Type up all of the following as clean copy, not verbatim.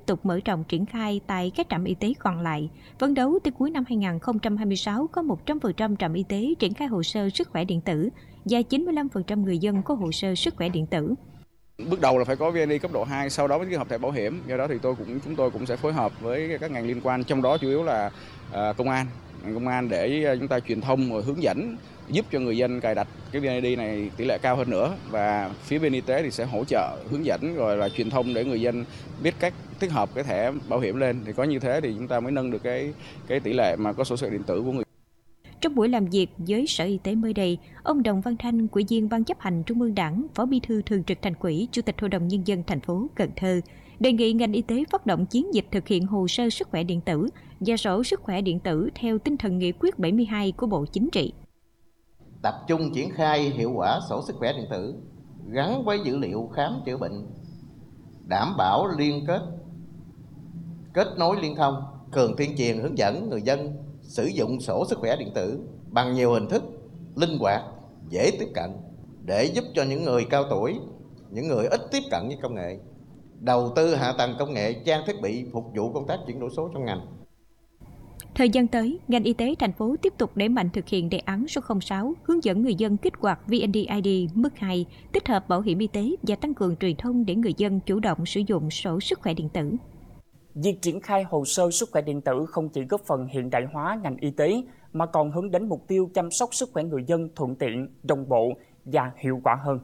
tục mở rộng triển khai tại các trạm y tế còn lại. Phấn đấu tới cuối năm 2026 có 100% trạm y tế triển khai hồ sơ sức khỏe điện tử và 95% người dân có hồ sơ sức khỏe điện tử. Bước đầu là phải có VNeID cấp độ 2, sau đó mới ký hợp thẻ bảo hiểm. Do đó thì chúng tôi cũng sẽ phối hợp với các ngành liên quan, trong đó chủ yếu là công an để chúng ta truyền thông và hướng dẫn giúp cho người dân cài đặt cái VNeID này tỷ lệ cao hơn nữa, và phía bên y tế thì sẽ hỗ trợ hướng dẫn rồi là truyền thông để người dân biết cách tích hợp cái thẻ bảo hiểm lên, thì có như thế thì chúng ta mới nâng được cái tỷ lệ mà có sổ sức khỏe điện tử của người. Trong buổi làm việc với Sở Y tế mới đây, ông Đồng Văn Thanh, Ủy viên Ban chấp hành Trung ương Đảng, Phó Bí thư Thường trực Thành ủy, Chủ tịch Hội đồng Nhân dân thành phố Cần Thơ, đề nghị ngành y tế phát động chiến dịch thực hiện hồ sơ sức khỏe điện tử và sổ sức khỏe điện tử theo tinh thần nghị quyết 72 của Bộ Chính trị. Tập trung triển khai hiệu quả sổ sức khỏe điện tử gắn với dữ liệu khám chữa bệnh, đảm bảo liên kết nối liên thông, thường tuyên truyền hướng dẫn người dân sử dụng sổ sức khỏe điện tử bằng nhiều hình thức linh hoạt, dễ tiếp cận để giúp cho những người cao tuổi, những người ít tiếp cận với công nghệ, đầu tư hạ tầng công nghệ, trang thiết bị phục vụ công tác chuyển đổi số trong ngành. Thời gian tới, ngành y tế thành phố tiếp tục đẩy mạnh thực hiện đề án số 06 hướng dẫn người dân kích hoạt VNeID mức 2, tích hợp bảo hiểm y tế và tăng cường truyền thông để người dân chủ động sử dụng sổ sức khỏe điện tử. Việc triển khai hồ sơ sức khỏe điện tử không chỉ góp phần hiện đại hóa ngành y tế mà còn hướng đến mục tiêu chăm sóc sức khỏe người dân thuận tiện, đồng bộ và hiệu quả hơn.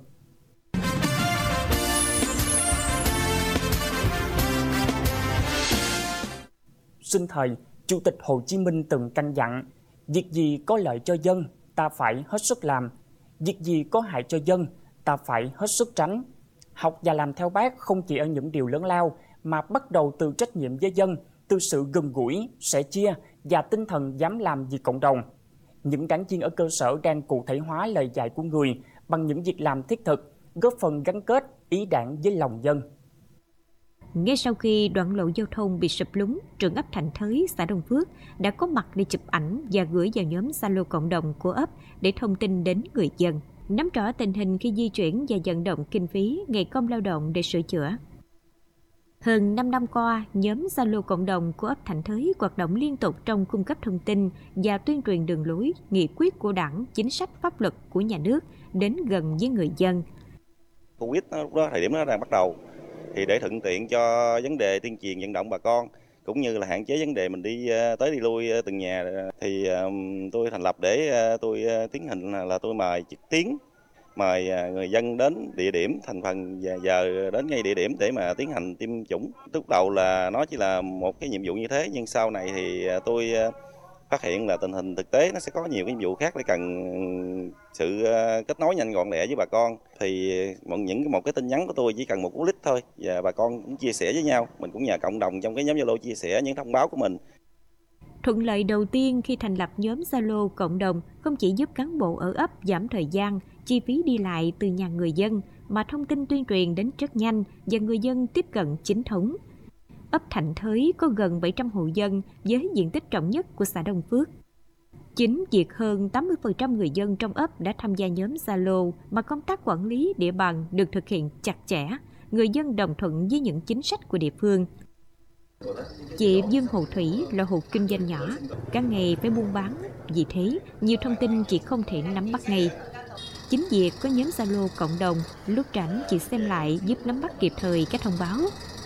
Sinh thời, Chủ tịch Hồ Chí Minh từng căn dặn, việc gì có lợi cho dân, ta phải hết sức làm, việc gì có hại cho dân, ta phải hết sức tránh. Học và làm theo Bác không chỉ ở những điều lớn lao, mà bắt đầu từ trách nhiệm với dân, từ sự gần gũi, sẻ chia và tinh thần dám làm vì cộng đồng. Những đảng viên ở cơ sở đang cụ thể hóa lời dạy của người bằng những việc làm thiết thực, góp phần gắn kết ý đảng với lòng dân. Ngay sau khi đoạn lộ giao thông bị sụp lún, trưởng ấp Thạnh Thới, xã Đông Phước đã có mặt để chụp ảnh và gửi vào nhóm Zalo cộng đồng của ấp để thông tin đến người dân, nắm rõ tình hình khi di chuyển và vận động kinh phí, ngày công lao động để sửa chữa. Hơn 5 năm qua, nhóm Zalo cộng đồng của ấp Thạnh Thới hoạt động liên tục trong cung cấp thông tin và tuyên truyền đường lối, nghị quyết của Đảng, chính sách pháp luật của nhà nước đến gần với người dân. Covid lúc đó thời điểm nó đang bắt đầu, thì để thuận tiện cho vấn đề tuyên truyền vận động bà con cũng như là hạn chế vấn đề mình đi tới đi lui từng nhà, thì tôi thành lập để tôi tiến hành là tôi mời trực tuyến, mời người dân đến địa điểm thành phần và giờ đến ngay địa điểm để mà tiến hành tiêm chủng. Lúc đầu là nó chỉ là một cái nhiệm vụ như thế, nhưng sau này thì tôi phát hiện là tình hình thực tế nó sẽ có nhiều cái nhiệm vụ khác để cần sự kết nối nhanh gọn lẹ với bà con. Thì một cái tin nhắn của tôi chỉ cần một cú click thôi, và bà con cũng chia sẻ với nhau. Mình cũng nhờ cộng đồng trong cái nhóm Zalo chia sẻ những thông báo của mình. Thuận lợi đầu tiên khi thành lập nhóm Zalo cộng đồng không chỉ giúp cán bộ ở ấp giảm thời gian, chi phí đi lại từ nhà người dân, mà thông tin tuyên truyền đến rất nhanh và người dân tiếp cận chính thống. Ấp Thạnh Thới có gần 700 hộ dân với diện tích rộng nhất của xã Đông Phước. Chính việc hơn 80% người dân trong ấp đã tham gia nhóm Zalo mà công tác quản lý địa bàn được thực hiện chặt chẽ, người dân đồng thuận với những chính sách của địa phương. Chị Dương Hồ Thủy là hộ kinh doanh nhỏ, cả ngày phải buôn bán, vì thế nhiều thông tin chị không thể nắm bắt ngay. Chính việc có nhóm Zalo cộng đồng, lúc rảnh chị xem lại giúp nắm bắt kịp thời các thông báo.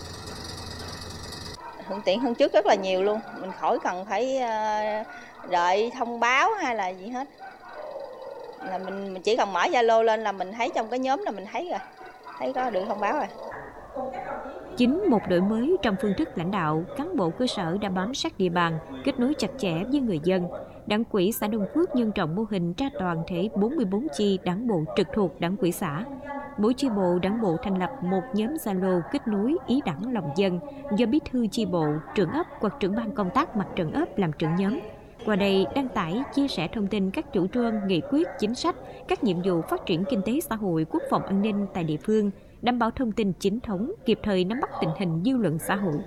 Thuận tiện hơn trước rất là nhiều luôn, mình khỏi cần phải đợi thông báo hay là gì hết. Là mình chỉ cần mở Zalo lên là mình thấy trong cái nhóm là mình thấy rồi, thấy có được thông báo rồi. Chính một đổi mới trong phương thức lãnh đạo, cán bộ cơ sở đã bám sát địa bàn, kết nối chặt chẽ với người dân. Đảng ủy xã Đông Phước nhân rộng mô hình ra toàn thể 44 chi đảng bộ trực thuộc đảng ủy xã. Mỗi chi bộ đảng bộ thành lập một nhóm Zalo kết nối ý đảng lòng dân do bí thư chi bộ, trưởng ấp hoặc trưởng ban công tác mặt trận ấp làm trưởng nhóm. Qua đây đăng tải, chia sẻ thông tin các chủ trương, nghị quyết, chính sách, các nhiệm vụ phát triển kinh tế xã hội, quốc phòng an ninh tại địa phương, đảm bảo thông tin chính thống, kịp thời nắm bắt tình hình dư luận xã hội.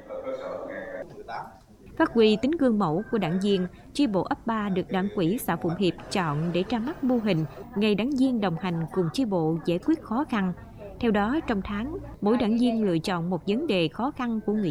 Phát huy tính gương mẫu của đảng viên, chi bộ ấp 3 được Đảng ủy xã Phụng Hiệp chọn để ra mắt mô hình ngày đảng viên đồng hành cùng chi bộ giải quyết khó khăn. Theo đó, trong tháng, mỗi đảng viên lựa chọn một vấn đề khó khăn của người